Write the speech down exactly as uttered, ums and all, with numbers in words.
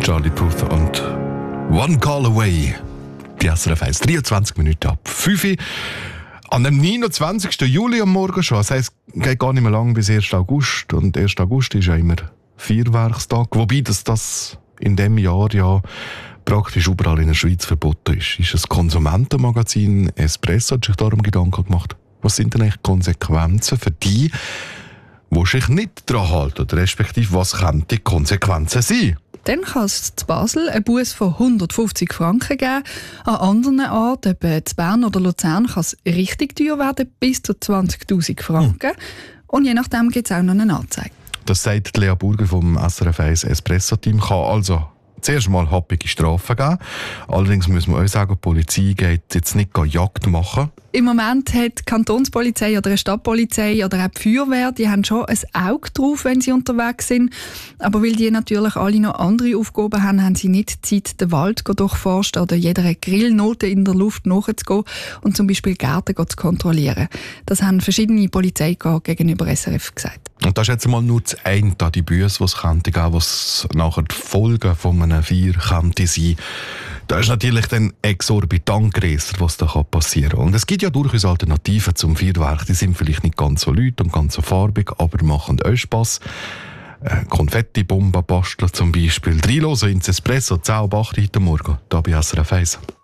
Charlie Puth und One Call Away. Die S R F eins, dreiundzwanzig Minuten ab fünf Uhr. An dem neunundzwanzigsten Juli am Morgen schon. Das heisst, es geht gar nicht mehr lang bis ersten August. Und ersten August ist ja immer Feuerwerkstag. Wobei das, das in diesem Jahr ja praktisch überall in der Schweiz verboten ist. Ist das Konsumentenmagazin Espresso hat sich darum Gedanken gemacht, was sind denn eigentlich Konsequenzen für die, die sich nicht daran halten? Respektive, was könnten die Konsequenzen sein? Dann kann es zu Basel einen Buß von hundertfünfzig Franken geben. An anderen Orten, etwa zu Bern oder Luzern, kann es richtig teuer werden, bis zu zwanzigtausend Franken. Hm. Und je nachdem gibt es auch noch eine Anzeige. Das sagt Lea Burger vom S R F eins Espresso-Team. Kann also zuerst mal happige Strafen geben. Allerdings müssen wir auch sagen, die Polizei geht jetzt nicht Jagd machen. Im Moment hat die Kantonspolizei oder eine Stadtpolizei oder auch die Feuerwehr, die haben schon ein Auge drauf, wenn sie unterwegs sind. Aber weil die natürlich alle noch andere Aufgaben haben, haben sie nicht Zeit, den Wald durchforsten oder jeder Grillnote in der Luft nachzugehen und zum Beispiel Gärten zu kontrollieren. Das haben verschiedene Polizeikorps gegenüber S R F gesagt. Und das ist jetzt mal nur das eine, die Büsse, die es könnte geben, was nachher die Folgen von einem Feuer könnte sein. Da ist natürlich dann exorbitant grösser, was da passieren kann. Und es gibt ja durchaus Alternativen zum Feuerwerk. Die sind vielleicht nicht ganz so laut und ganz so farbig, aber machen auch Spass. Äh, Konfetti-Bomben basteln zum Beispiel. Reinhören ins Espresso, zehn ab acht heute Morgen, hier bei S R F eins.